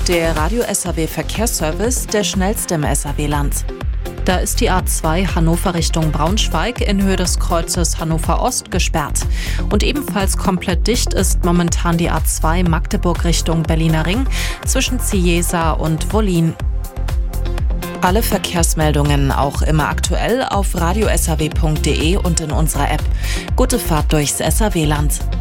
Der Radio SAW Verkehrsservice, der schnellste im SAW-Land. Da ist die A2 Hannover Richtung Braunschweig in Höhe des Kreuzes Hannover Ost gesperrt. Und ebenfalls komplett dicht ist momentan die A2 Magdeburg Richtung Berliner Ring zwischen Cieza und Wollin. Alle Verkehrsmeldungen auch immer aktuell auf radiosaw.de und in unserer App. Gute Fahrt durchs SAW-Land.